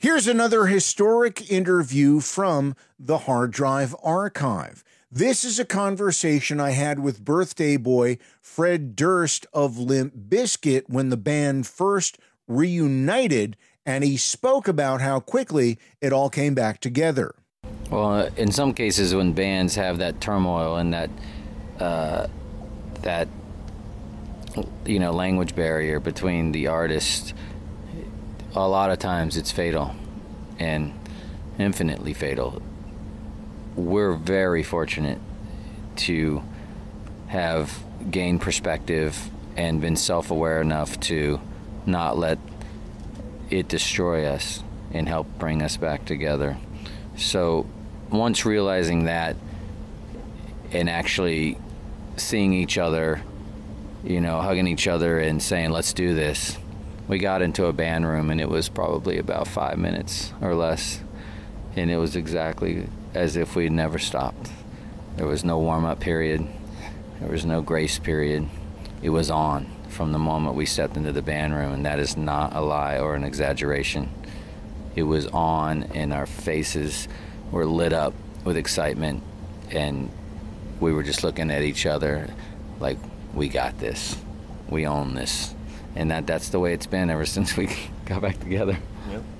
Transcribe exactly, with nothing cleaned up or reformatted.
Here's another historic interview from the Hard Drive Archive. This is a conversation I had with birthday boy Fred Durst of Limp Bizkit when the band first reunited, and he spoke about how quickly it all came back together. Well, in some cases, when bands have that turmoil and that uh, that you know language barrier between the artist, a lot of times it's fatal, and infinitely fatal. We're very fortunate to have gained perspective and been self-aware enough to not let it destroy us and help bring us back together. So once realizing that and actually seeing each other, you know, hugging each other and saying, let's do this, we got into a band room, and it was probably about five minutes or less, and it was exactly as if we'd never stopped. There was no warm-up period. There was no grace period. It was on from the moment we stepped into the band room, and that is not a lie or an exaggeration. It was on, and our faces were lit up with excitement, and we were just looking at each other like, we got this. We own this. And that that's the way it's been ever since we got back together. Yep.